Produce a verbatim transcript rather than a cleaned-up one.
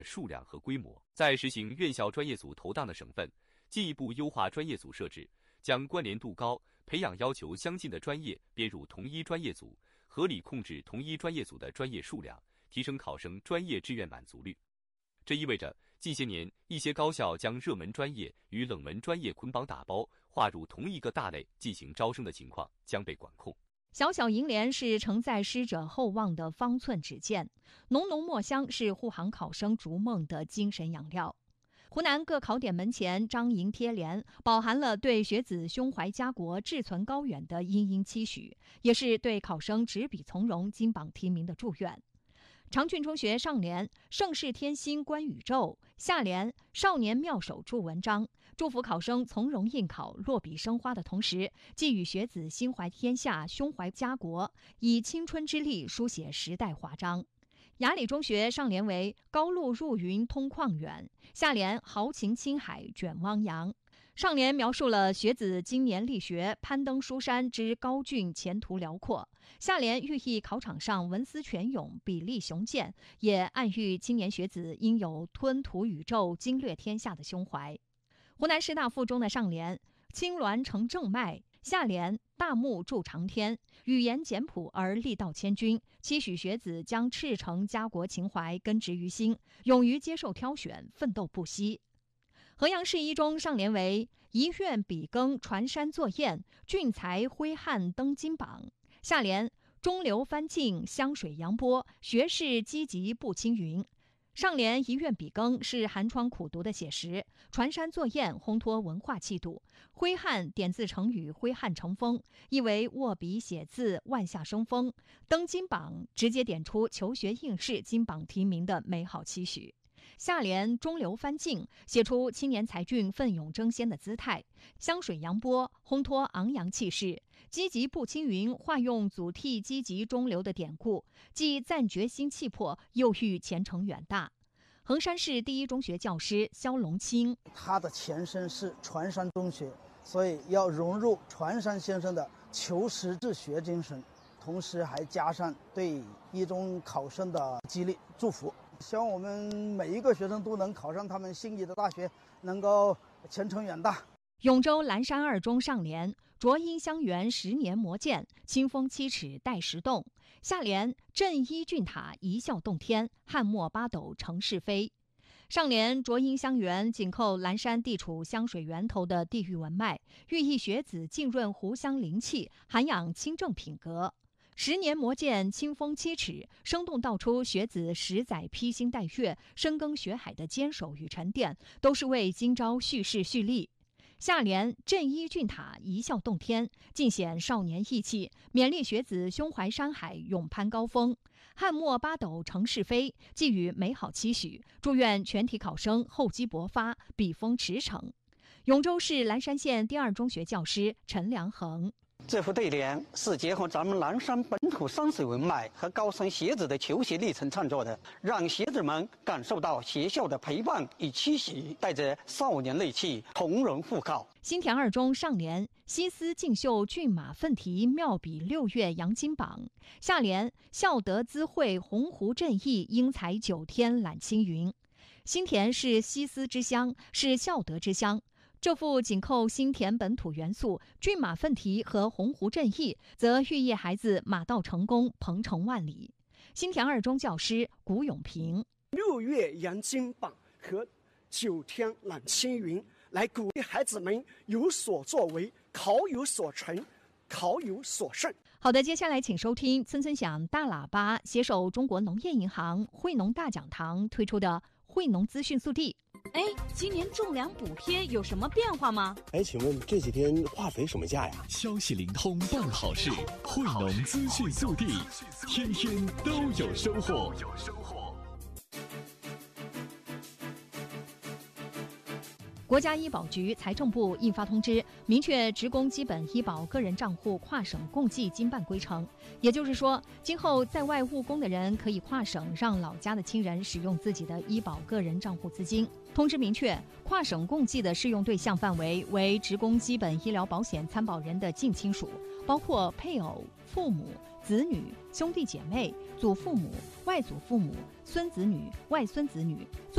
数量和规模。在实行院校专业组投档的省份，进一步优化专业组设置，将关联度高、培养要求相近的专业编入同一专业组，合理控制同一专业组的专业数量，提升考生专业志愿满足率。这意味着近些年一些高校将热门专业与冷门专业捆绑打包，划入同一个大类进行招生的情况将被管控。 小小银联是承载师者厚望的方寸纸剑，浓浓墨香是护航考生逐梦的精神养料。湖南各考点门前张楹贴联，饱含了对学子胸怀家国、志存高远的殷殷期许，也是对考生执笔从容、金榜题名的祝愿。长郡中学上联盛世天心观宇宙，下联少年妙手著文章，祝福考生从容应考、落笔生花的同时，寄予学子心怀天下、胸怀家国，以青春之力书写时代华章。雅礼中学上联为高路入云通旷远，下联豪情青海卷汪洋。上联描述了学子今年力学攀登书山之高峻前途辽阔，下联寓意考场上文思泉涌笔力雄健，也暗喻青年学子应有吞吐宇宙经略天下的胸怀。湖南师大附中的上联青鸾成正脉，下联大木铸长天，语言简朴而力道千钧，期许学子将赤诚家国情怀根植于心，勇于接受挑选，奋斗不息。河阳市一中上联为一院笔耕传山作雁，俊才挥汗登金榜，下联中流翻境湘水扬波，学士积极步青云。上联一院笔耕是寒窗苦读的写实，传山作雁烘托文化气度，挥汗点自成语挥汗成风，意为握笔写字万下生风，登金榜直接点出求学应试金榜题名的美好期许。下联中流翻境写出青年才俊奋勇争先的姿态，湘水扬波烘托昂扬气势，积极步青云化用祖逖积极中流的典故，既赞决心气魄，又寓前程远大。衡山市第一中学教师肖龙清， 他的前身是传山中学，所以要融入传山先生的求实治学精神，同时还加上对一中考生的激励祝福，希望我们每一个学生都能考上他们心仪的大学，能够前程远大。 永州蓝山二中上联浊阴香园十年磨剑，清风七尺待时动，下联镇一峻塔一笑洞天，汉墨八斗成是非。上联浊阴香园紧扣蓝山地处香水源头的地域文脉，寓意学子浸润湖湘灵气，涵养清正品格。十年磨剑清风七尺，生动道出学子十载披星戴月、深耕学海的坚守与沉淀，都是为今朝蓄势蓄力。下联镇一峻塔一笑洞天，尽显少年意气，勉励学子胸怀山海，勇攀高峰。汉墨八斗成是非，寄予美好期许，祝愿全体考生厚积薄发，笔锋驰骋。永州市蓝山县第二中学教师陈良恒， 这副对联是结合咱们蓝山本土山水文脉和高三学子的求学历程创作的，让学子们感受到学校的陪伴与期许，带着少年锐气，同荣赴考。 新田二中上联西斯竞秀骏马奋蹄，妙笔六月扬金榜，下联孝德资慧鸿鹄振翼，英才九天揽青云。新田是西斯之乡，是孝德之乡。这副紧扣新田本土元素，骏马奋蹄和鸿鹄振翼，则寓意孩子马到成功，鹏程万里。新田二中教师古永平， 六月扬金榜和九天揽青云，来鼓励孩子们有所作为，考有所成，考有所胜。 好的，接下来请收听村村响大喇叭携手中国农业银行惠农大讲堂推出的惠农资讯速递。 哎，今年种粮补贴有什么变化吗？ 哎，请问这几天化肥什么价呀？ 消息灵通办好事，惠农资讯速递，天天都有收获。 国家医保局、财政部印发通知，明确职工基本医保个人账户跨省共计经办规程。也就是说，今后在外务工的人可以跨省让老家的亲人使用自己的医保个人账户资金。通知明确，跨省共计的适用对象范围为职工基本医疗保险参保人的近亲属，包括配偶、父母、 子女、兄弟姐妹、祖父母、外祖父母、孙子女、外孙子女。